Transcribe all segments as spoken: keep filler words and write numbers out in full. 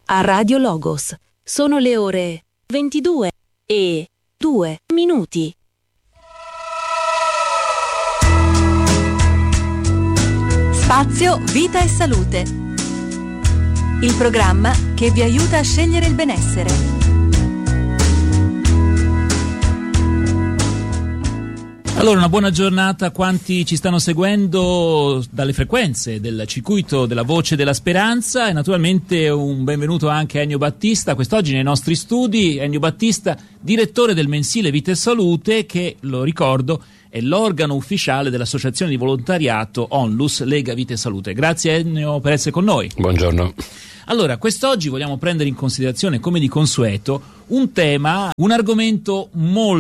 a Radio Logos. Sono le ore ventidue e due minuti. Spazio Vita e Salute, il programma che vi aiuta a scegliere il benessere. Allora, una buona giornata a quanti ci stanno seguendo dalle frequenze del circuito della Voce della Speranza e naturalmente un benvenuto anche a Ennio Battista, quest'oggi nei nostri studi. Ennio Battista, direttore del mensile Vita e Salute, che, lo ricordo, è l'organo ufficiale dell'associazione di volontariato Onlus Lega Vita e Salute. Grazie Ennio per essere con noi. Buongiorno. Allora, quest'oggi vogliamo prendere in considerazione, come di consueto, un tema, un argomento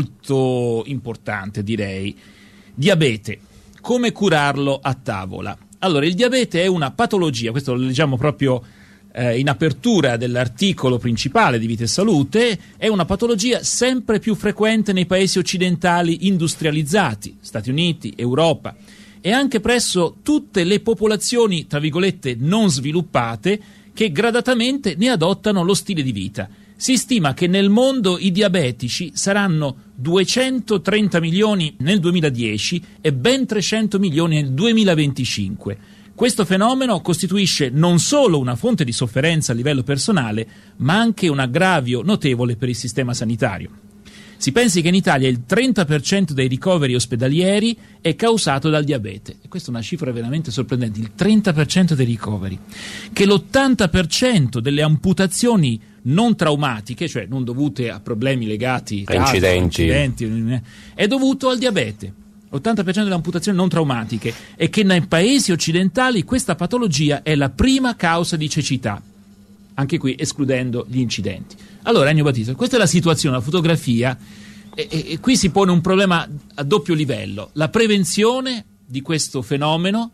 molto importante, direi. Diabete. Come curarlo a tavola? Allora, il diabete è una patologia, questo lo leggiamo proprio eh, in apertura dell'articolo principale di Vita e Salute, è una patologia sempre più frequente nei paesi occidentali industrializzati, Stati Uniti, Europa, e anche presso tutte le popolazioni, tra virgolette, non sviluppate, che gradatamente ne adottano lo stile di vita. Si stima che nel mondo i diabetici saranno duecentotrenta milioni nel duemiladieci e ben trecento milioni nel duemilaventicinque. Questo fenomeno costituisce non solo una fonte di sofferenza a livello personale, ma anche un aggravio notevole per il sistema sanitario. Si pensi che in Italia il trenta per cento dei ricoveri ospedalieri è causato dal diabete. E questa è una cifra veramente sorprendente, il trenta per cento dei ricoveri. Che l'ottanta per cento delle amputazioni non traumatiche, cioè non dovute a problemi legati a incidenti. incidenti, è dovuto al diabete. l'ottanta per cento delle amputazioni non traumatiche. E che nei paesi occidentali questa patologia è la prima causa di cecità. Anche qui escludendo gli incidenti. Allora, Ennio Battista, questa è la situazione, la fotografia, e, e, e qui si pone un problema a doppio livello: la prevenzione di questo fenomeno,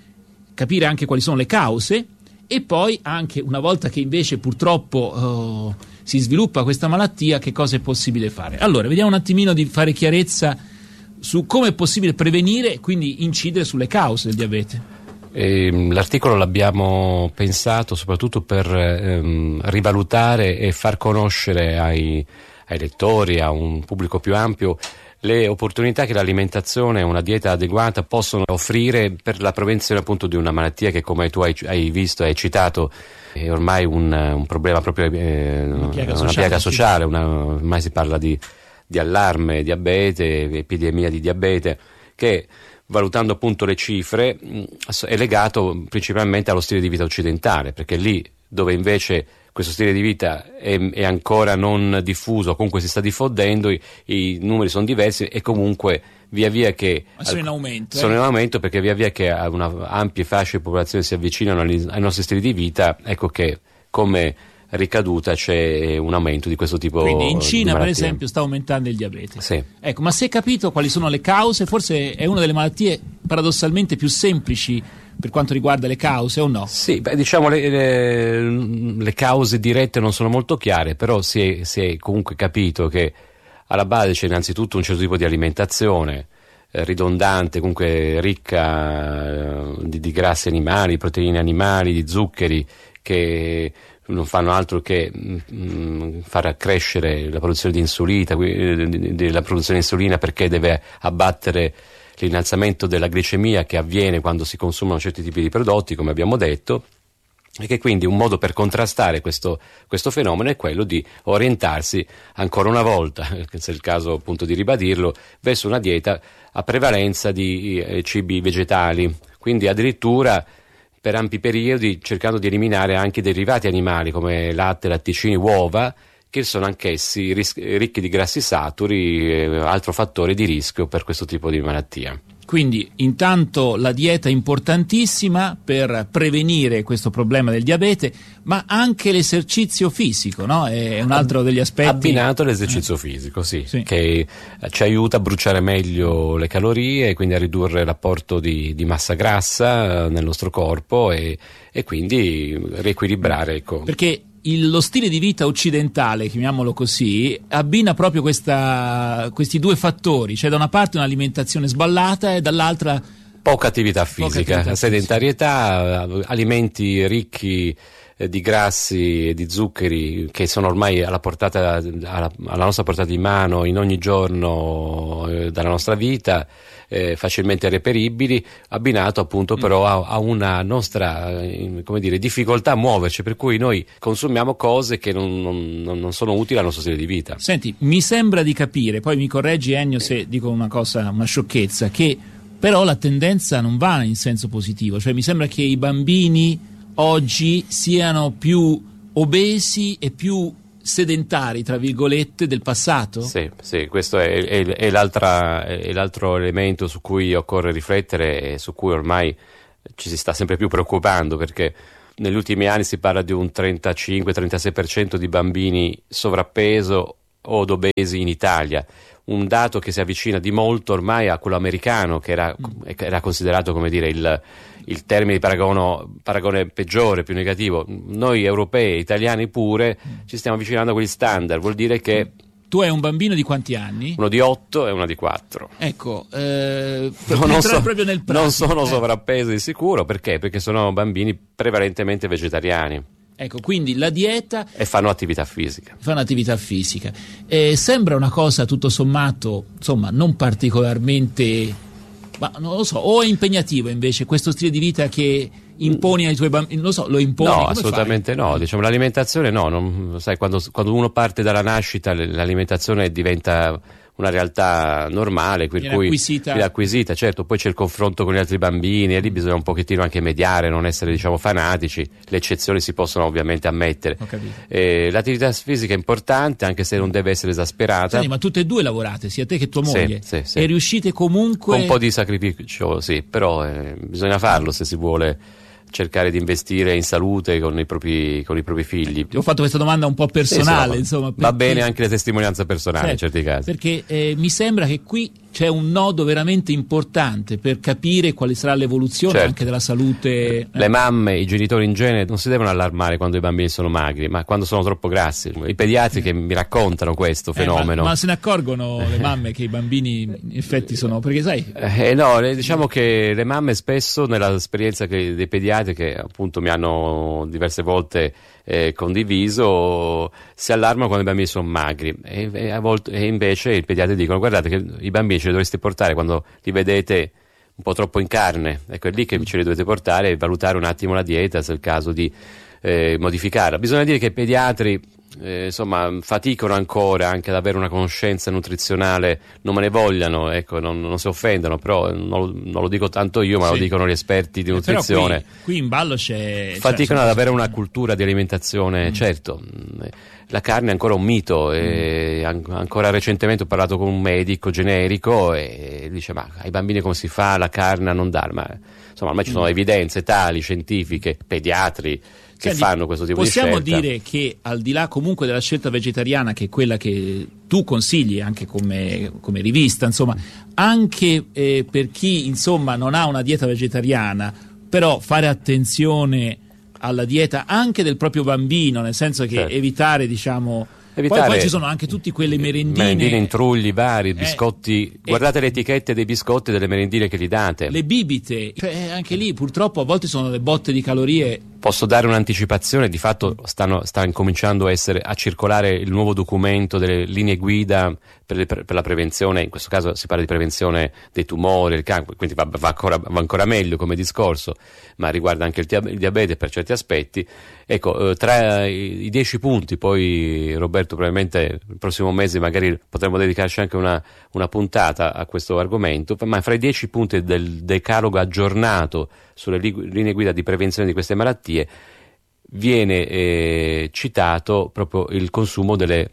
capire anche quali sono le cause, e poi anche, una volta che invece purtroppo oh, si sviluppa questa malattia, che cosa è possibile fare. Allora, vediamo un attimino di fare chiarezza su come è possibile prevenire e quindi incidere sulle cause del diabete. Eh, l'articolo l'abbiamo pensato soprattutto per ehm, rivalutare e far conoscere ai, ai lettori, a un pubblico più ampio, le opportunità che l'alimentazione e una dieta adeguata possono offrire per la prevenzione appunto di una malattia che, come tu hai, hai visto e hai citato, è ormai un, un problema proprio, eh, una piaga sociale, una piaga sociale una, ormai si parla di, di allarme, diabete, epidemia di diabete, che, valutando appunto le cifre, è legato principalmente allo stile di vita occidentale, perché lì dove invece questo stile di vita è, è ancora non diffuso, comunque si sta diffondendo, i, i numeri sono diversi e comunque via via che Ma sono in aumento, sono eh? in aumento perché via via che a una ampie fasce di popolazione si avvicinano ai, ai nostri stili di vita, ecco che come ricaduta c'è un aumento di questo tipo. Quindi in Cina, di per esempio, sta aumentando il diabete. Sì. Ecco, ma si è capito quali sono le cause? Forse è una delle malattie paradossalmente più semplici per quanto riguarda le cause, o no? Sì, beh, diciamo le, le, le cause dirette non sono molto chiare, però si è, si è comunque capito che alla base c'è innanzitutto un certo tipo di alimentazione eh, ridondante, comunque ricca eh, di, di grassi animali, proteine animali, di zuccheri, che non fanno altro che mh, far crescere la produzione di insulina, la produzione di insulina perché deve abbattere l'innalzamento della glicemia che avviene quando si consumano certi tipi di prodotti, come abbiamo detto, e che quindi un modo per contrastare questo, questo fenomeno è quello di orientarsi ancora una volta, se è il caso appunto di ribadirlo, verso una dieta a prevalenza di eh, cibi vegetali, quindi addirittura per ampi periodi cercando di eliminare anche i derivati animali come latte, latticini, uova, che sono anch'essi ris- ricchi di grassi saturi, eh, altro fattore di rischio per questo tipo di malattia. Quindi intanto la dieta è importantissima per prevenire questo problema del diabete, ma anche l'esercizio fisico, no? È un altro degli aspetti. Abbinato all'esercizio eh. fisico, sì, sì, che ci aiuta a bruciare meglio le calorie e quindi a ridurre l'apporto di, di massa grassa nel nostro corpo e, e quindi riequilibrare. Ecco. Perché il, lo stile di vita occidentale, chiamiamolo così, abbina proprio questa, questi due fattori, cioè da una parte un'alimentazione sballata e dall'altra Poca attività fisica, attività sedentarietà, fisica. Alimenti ricchi eh, di grassi e di zuccheri che sono ormai alla, portata, alla, alla nostra portata di mano in ogni giorno eh, della nostra vita, eh, facilmente reperibili, abbinato appunto mm. però a, a una nostra eh, come dire, difficoltà a muoverci, per cui noi consumiamo cose che non, non, non sono utili al nostro stile di vita. Senti, mi sembra di capire, poi mi correggi Ennio se dico una cosa, una sciocchezza, che però la tendenza non va in senso positivo, cioè mi sembra che i bambini oggi siano più obesi e più sedentari, tra virgolette, del passato? Sì, sì, questo è, è, è, l'altra, è l'altro elemento su cui occorre riflettere e su cui ormai ci si sta sempre più preoccupando, perché negli ultimi anni si parla di un trentacinque trentasei per cento di bambini sovrappeso o obesi in Italia. Un dato che si avvicina di molto ormai a quello americano, che era, era considerato, come dire, il, il termine di paragono, paragone peggiore, più negativo. Noi europei, italiani pure, ci stiamo avvicinando a quegli standard. Vuol dire che tu hai un bambino di quanti anni? Uno di otto e uno di quattro. Ecco, eh, no, non, so, proprio nel pratico, non sono eh. sovrappesi di sicuro, perché? Perché sono bambini prevalentemente vegetariani. Ecco, quindi la dieta... E fanno attività fisica. Fanno attività fisica. Eh, sembra una cosa, tutto sommato, insomma, non particolarmente... Ma non lo so, o è impegnativo invece questo stile di vita che imponi ai tuoi bambini? Non lo so, lo imponi? No, come assolutamente fai? no. Diciamo, l'alimentazione no. Non, sai, quando, quando uno parte dalla nascita, l'alimentazione diventa una realtà normale, per viene cui acquisita. viene acquisita, certo, poi c'è il confronto con gli altri bambini e lì bisogna un pochettino anche mediare, non essere, diciamo, fanatici. Le eccezioni si possono ovviamente ammettere. Ho capito. Eh, l'attività fisica è importante, anche se non deve essere esasperata. Senti, ma tutte e due lavorate, sia te che tua moglie, sì, sì, sì. e riuscite comunque... Con un po' di sacrificio, sì, però eh, bisogna farlo se si vuole cercare di investire in salute con i propri, con i propri figli. Ho fatto questa domanda un po' personale, sì, sì, insomma. Va bene anche la testimonianza personale, certo, in certi casi. Perché eh, mi sembra che qui c'è un nodo veramente importante per capire quale sarà l'evoluzione, certo, anche della salute. Eh. Le mamme, i genitori in genere non si devono allarmare quando i bambini sono magri, ma quando sono troppo grassi. I pediatri che mi raccontano questo fenomeno. Eh, ma, ma se ne accorgono le mamme che i bambini in effetti sono... Perché sai... Eh, no, diciamo che le mamme spesso, nell'esperienza che, dei pediatri che appunto mi hanno diverse volte eh, condiviso, si allarmano quando i bambini sono magri e, e, a volte, e invece i pediatri dicono: guardate che i bambini ce li dovreste portare quando li vedete un po' troppo in carne, ecco, è lì che ce li dovete portare e valutare un attimo la dieta, se è il caso di eh, modificarla. Bisogna dire che i pediatri eh, insomma faticano ancora anche ad avere una conoscenza nutrizionale, non me ne vogliano, ecco, non, non si offendano, però non, non lo dico tanto io, ma sì, lo dicono gli esperti di nutrizione. Eh, qui, qui in ballo c'è... Faticano cioè, ad avere una cultura di alimentazione, mm. certo. La carne è ancora un mito, e mm. ancora recentemente ho parlato con un medico generico e dice: ma ai bambini come si fa la carne a non dare? Ma insomma ormai ci sono mm. evidenze tali, scientifiche, pediatri che Senti, fanno questo tipo di scelta. Possiamo dire che al di là comunque della scelta vegetariana, che è quella che tu consigli anche come, come rivista, insomma, anche eh, per chi insomma non ha una dieta vegetariana, però fare attenzione alla dieta anche del proprio bambino, nel senso che certo, evitare, diciamo... Evitare, poi, poi ci sono anche tutte quelle merendine, merendine, intrugli vari, eh, biscotti. eh, guardate le etichette dei biscotti e delle merendine che gli date. Le bibite, cioè, anche lì purtroppo a volte sono le botte di calorie. Posso dare un'anticipazione, di fatto stanno, sta incominciando a, essere, a circolare il nuovo documento delle linee guida per, le, per la prevenzione, in questo caso si parla di prevenzione dei tumori, il cancro, quindi va, va, ancora, va ancora meglio come discorso, ma riguarda anche il, dia- il diabete per certi aspetti. Ecco, eh, tra i, i dieci punti, poi Roberto probabilmente il prossimo mese magari potremo dedicarci anche una, una puntata a questo argomento, ma fra i dieci punti del decalogo aggiornato sulle linee guida di prevenzione di queste malattie viene eh, citato proprio il consumo delle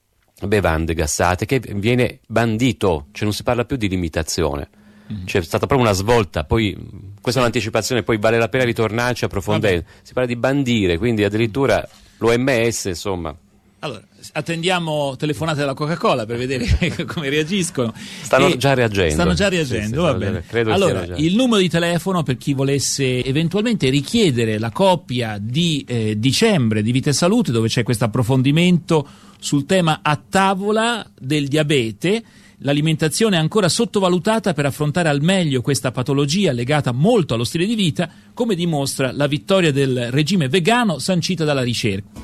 bevande gassate, che viene bandito, cioè non si parla più di limitazione. Mm. C'è stata proprio una svolta, poi questa è un'anticipazione, poi vale la pena ritornarci approfondendo. Si parla di bandire, quindi addirittura l'O M S, insomma. Allora, attendiamo telefonate dalla Coca-Cola per vedere come reagiscono. Stanno e già reagendo. Stanno già reagendo, sì, sì, va bene. Credo allora, già. Il numero di telefono per chi volesse eventualmente richiedere la copia di eh, dicembre di Vita e Salute, dove c'è questo approfondimento sul tema a tavola del diabete, l'alimentazione è ancora sottovalutata per affrontare al meglio questa patologia legata molto allo stile di vita, come dimostra la vittoria del regime vegano sancita dalla ricerca.